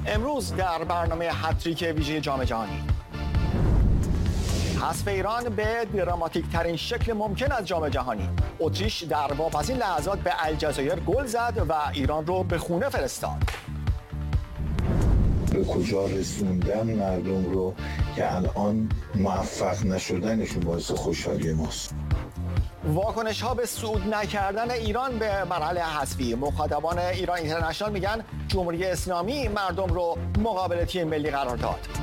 امروز در برنامه هتریک ویژه جام جهانی، حذف ایران به دراماتیک ترین شکل ممکن از جام جهانی. اتریش در واپسین لحظات به الجزایر گل زد و ایران رو به خونه فرستاد. به کجا رسوندن مردم رو که الان موفق نشدنشون باعث خوشحالی ماست. واکنش ها به صعود نکردن ایران به مرحله حذفی. مخاطبان ایران اینترنشنال میگن جمهوری اسلامی مردم رو مقابل تیم ملی قرار داد.